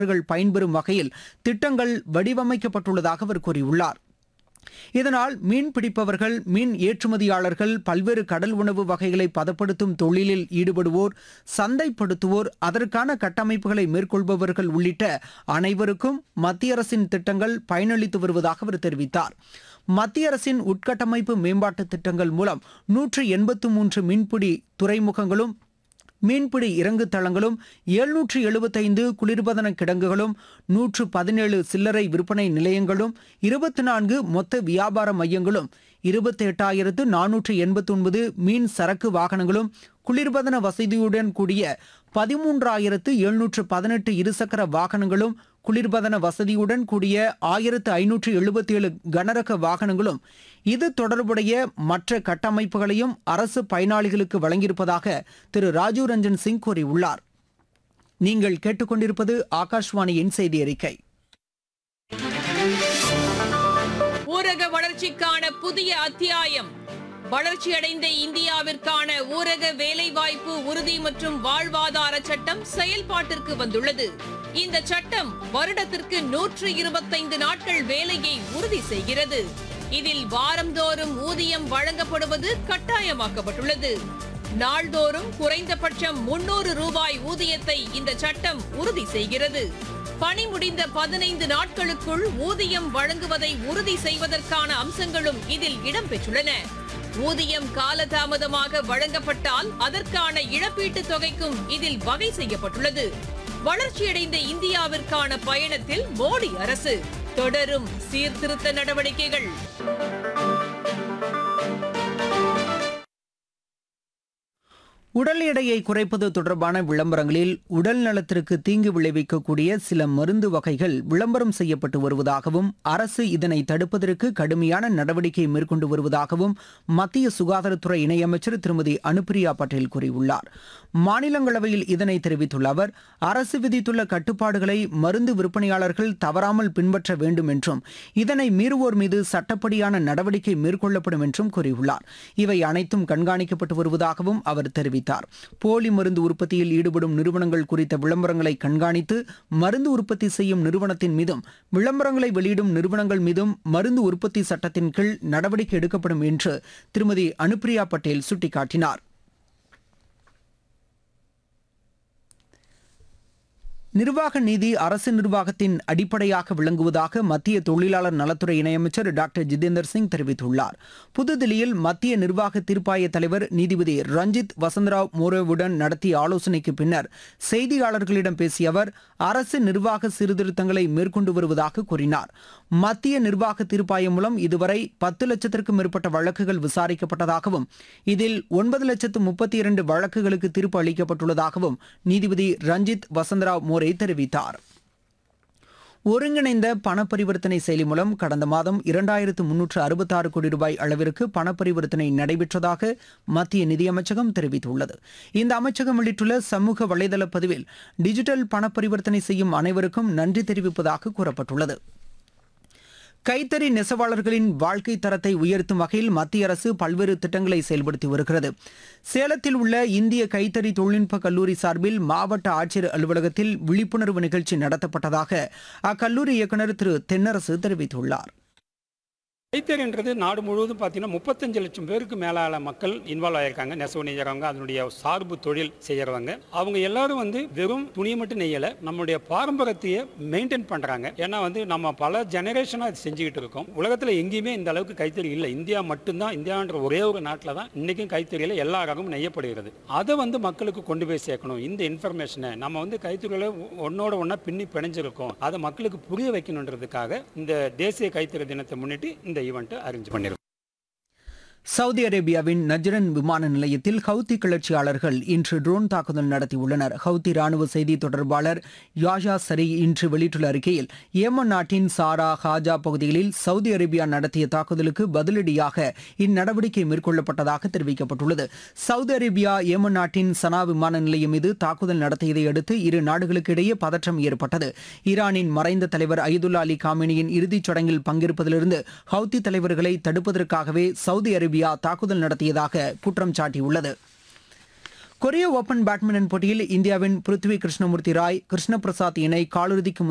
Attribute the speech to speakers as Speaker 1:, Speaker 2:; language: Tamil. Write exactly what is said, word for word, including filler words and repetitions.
Speaker 1: பயன்பெறும் வகையில் திட்டங்கள் வடிவமைக்கப்பட்டுள்ளதாக அவர் கூறியுள்ளார். இதனால் மீன் பிடிப்பவர்கள், மீன் ஏற்றுமதியாளர்கள், பல்வேறு கடல் உணவு வகைகளை பதப்படுத்தும் தொழிலில் ஈடுபடுவோர், சந்தைப்படுத்துவோர், அதற்கான கட்டமைப்புகளை மேற்கொள்பவர்கள் உள்ளிட்ட அனைவருக்கும் மத்திய அரசின் திட்டங்கள் பயனளித்து வருவதாக அவர் தெரிவித்தார். மத்திய அரசின் உட்கட்டமைப்பு மேம்பாட்டு திட்டங்கள் மூலம் நூற்று எண்பத்து மூன்று மீன்பிடி துறைமுகங்களும் மீன்பிடி இறங்கு தளங்களும், எழுநூற்று எழுபத்தைந்து குளிர்பதன கிடங்குகளும், நூற்று பதினேழு சில்லறை விற்பனை நிலையங்களும், இருபத்தி நான்கு மொத்த வியாபார மையங்களும், இருபத்தி எட்டாயிரத்து நானூற்று எண்பத்தி ஒன்பது மீன் சரக்கு வாகனங்களும், குளிர்பதன வசதியுடன் கூடிய பதிமூன்றாயிரத்து எழுநூற்று பதினெட்டு இருசக்கர வாகனங்களும், குளிர்பதன வசதியுடன் கூடிய ஆயிரத்து ஐநூற்று எழுபத்தி ஏழு கனரக வாகனங்களும், இது தொடர்புடைய மற்ற கட்டமைப்புகளையும் அரசு பயனாளிகளுக்கு வழங்கியிருப்பதாக திரு ராஜீவ் ரஞ்சன் சிங் கூறியுள்ளார். நீங்கள் கேட்டுக்கொண்டிருப்பது ஆகாஷ்வாணியின் செய்தி அறிக்கை.
Speaker 2: ஊரக வளர்ச்சிக்கான புதிய அத்தியாயம். வளர்ச்சியடைந்த இந்தியாவிற்கான ஊரக வேலைவாய்ப்பு உறுதி மற்றும் வாழ்வாதார சட்டம் செயல்பாட்டிற்கு வந்துள்ளது. இந்த சட்டம் வருடத்திற்கு நூற்று இருபத்தைந்து நாட்கள் வேலையை உறுதி செய்கிறது. இதில் வாரந்தோறும் ஊதியம் வழங்கப்படுவது கட்டாயமாக்கப்பட்டுள்ளது. நாள்தோறும் குறைந்தபட்சம் முன்னூறு ரூபாய் ஊதியத்தை இந்த சட்டம் உறுதி செய்கிறது. பணி முடிந்த பதினைந்து நாட்களுக்குள் ஊதியம் வழங்குவதை உறுதி செய்வதற்கான அம்சங்களும் இதில் இடம்பெற்றுள்ளன. ஊதியம் காலதாமதமாக வழங்கப்பட்டால் அதற்கான இழப்பீட்டுத் தொகைக்கும் இதில் வகை செய்யப்பட்டுள்ளது. வளர்ச்சியடைந்த இந்தியாவிற்கான பயணத்தில் மோடி அரசு தொடரும் சீர்திருத்த நடவடிக்கைகள்.
Speaker 1: உடல் எடையை குறைப்பது தொடர்பான விளம்பரங்களில் உடல் நலத்திற்கு தீங்கு விளைவிக்கக்கூடிய சில மருந்து வகைகள் விளம்பரம் செய்யப்பட்டு வருவதாகவும், அரசு இதனை தடுப்பதற்கு கடுமையான நடவடிக்கை மேற்கொண்டு வருவதாகவும் மத்திய சுகாதாரத்துறை இணையமைச்சர் திருமதி அனுப்பிரியா பட்டேல் கூறியுள்ளார். மாநிலங்களவையில் இதனை தெரிவித்துள்ள அவர், அரசு விதித்துள்ள கட்டுப்பாடுகளை மருந்து விற்பனையாளர்கள் தவறாமல் பின்பற்ற வேண்டும் என்றும், இதனை மீறுவோர் மீது சட்டப்படியான நடவடிக்கை மேற்கொள்ளப்படும் என்றும் கூறியுள்ளார். இவை அனைத்தும் கண்காணிக்கப்பட்டு வருவதாகவும் அவர் தெரிவித்தார். போலி மருந்து உற்பத்தியில் ஈடுபடும் நிறுவனங்கள் குறித்த விளம்பரங்களை கண்காணித்து மருந்து உற்பத்தி செய்யும் நிறுவனத்தின் மீதும், விளம்பரங்களை வெளியிடும் நிறுவனங்கள் மீதும் மருந்து உற்பத்தி சட்டத்தின் கீழ் நடவடிக்கை எடுக்கப்படும் என்று திருமதி அனுப்பிரியா பட்டேல் சுட்டிக்காட்டினார். நிர்வாக நீதி அரசு நிர்வாகத்தின் அடிப்படையாக விளங்குவதாக மத்திய தொழிலாளர் நலத்துறை இணையமைச்சர் டாக்டர் ஜிதேந்தர் சிங் தெரிவித்துள்ளார். புதுதில்லியில் மத்திய நிர்வாக தீர்ப்பாய தலைவர் நீதிபதி ரஞ்சித் வசந்தராவ் மோரேவுடன் நடத்திய ஆலோசனைக்கு பின்னர் செய்தியாளர்களிடம் பேசிய அவர், அரசு நிர்வாக சீர்திருத்தங்களை மேற்கொண்டு வருவதாக கூறினார். மத்திய நிர்வாக தீர்ப்பாயம் மூலம் இதுவரை பத்து லட்சத்திற்கும் மேற்பட்ட வழக்குகள் விசாரிக்கப்பட்டதாகவும், இதில் ஒன்பது லட்சத்து முப்பத்தி இரண்டு வழக்குகளுக்கு தீர்ப்பு அளிக்கப்பட்டுள்ளதாகவும் நீதிபதி ரஞ்சித் வசந்தராவ் மோரே தெரிவித்தார். ஒருங்கிணைந்த பண பரிவர்த்தனை செயலி மூலம் கடந்த மாதம் இரண்டாயிரத்து முன்னூற்று அறுபத்தி ஆறு கோடி ரூபாய் அளவிற்கு பண பரிவர்த்தனை நடைபெற்றதாக மத்திய நிதியமைச்சகம் தெரிவித்துள்ளது. இந்த அமைச்சகம் வெளியிட்டுள்ள சமூக வலைதள பதிவில், டிஜிட்டல் பண பரிவர்த்தனை செய்யும் அனைவருக்கும் நன்றி தெரிவிப்பதாக கூறப்பட்டுள்ளது. கைத்தறி நெசவாளர்களின் வாழ்க்கை தரத்தை உயர்த்தும் வகையில் மத்திய அரசு பல்வேறு திட்டங்களை செயல்படுத்தி வருகிறது. சேலத்தில் உள்ள இந்திய கைத்தறி தொழில்நுட்ப கல்லூரி சார்பில் மாவட்ட ஆட்சியர் அலுவலகத்தில் விழிப்புணர்வு நிகழ்ச்சி நடத்தப்பட்டதாக அக்கல்லூரி இயக்குநர் திரு தென்னரசு தெரிவித்துள்ளார்.
Speaker 3: கைத்தறின்றது நாடு முழுவதும் பார்த்தீங்கன்னா முப்பத்தஞ்சு லட்சம் பேருக்கு மேலான மக்கள் இன்வால்வ் ஆயிருக்காங்க. நெசவு நெய்யறவங்க, அதனுடைய சார்பு தொழில் செய்யறவங்க, அவங்க எல்லாரும் வந்து வெறும் துணியை மட்டும் நெய்யல, நம்மளுடைய பாரம்பரியத்தையே மெயின்டைன் பண்றாங்க. ஏன்னா வந்து நம்ம பல ஜெனரேஷனா இது செஞ்சுக்கிட்டு இருக்கோம். உலகத்துல எங்கேயுமே இந்த அளவுக்கு கைத்தறி இல்லை. இந்தியா மட்டும்தான், இந்தியான்ற ஒரே ஒரு நாட்டில் தான் இன்னைக்கும் கைத்தறியில எல்லா ரகமும் நெய்யப்படுகிறது. அதை வந்து மக்களுக்கு கொண்டு போய் சேர்க்கணும். இந்த இன்ஃபர்மேஷனை நம்ம வந்து கைத்தறியில ஒன்னோட ஒன்னா பின்னி பிணைஞ்சிருக்கோம், அதை மக்களுக்கு புரிய வைக்கணுன்றதுக்காக இந்த தேசிய கைத்தறி தினத்தை முன்னிட்டு இந்த ஈவெண்ட் அரேஞ்ச் பண்ணிருக்கோம்.
Speaker 1: சவுதி அரேபியாவின் நஜ்ரன் விமான நிலையத்தில் ஹவுத்தி கிளர்ச்சியாளர்கள் இன்று ட்ரோன் தாக்குதல் நடத்தியுள்ளனர். ஹவுத்தி ராணுவ செய்தி தொடர்பாளர் யாஷா சரி இன்று வெளியிட்டுள்ள அறிக்கையில், ஏமன் நாட்டின் சாரா ஹாஜா பகுதிகளில் சவுதி அரேபியா நடத்திய தாக்குதலுக்கு பதிலடியாக இந்நடவடிக்கை மேற்கொள்ளப்பட்டதாக தெரிவிக்கப்பட்டுள்ளது. சவுதி அரேபியா ஏமன் நாட்டின் சனா விமான நிலையம் மீது தாக்குதல் நடத்தியதை அடுத்து இரு நாடுகளுக்கு இடையே பதற்றம் ஏற்பட்டது. ஈரானின் மறைந்த தலைவர் அயதுல்லா அலி காமினியின் இறுதிச் சடங்கில் பங்கேற்பதிலிருந்து ஹவுத்தி தலைவர்களை தடுப்பதற்காகவே சவுதி அரேபியா தாக்குதல் நடத்தியதாக குற்றம் சாட்டியுள்ளது. கொரிய ஓபன் பேட்மிண்டன் போட்டியில் இந்தியாவின் பிருத்வி கிருஷ்ணமூர்த்தி ராய் கிருஷ்ண பிரசாத் இணை காலிறுதிக்கு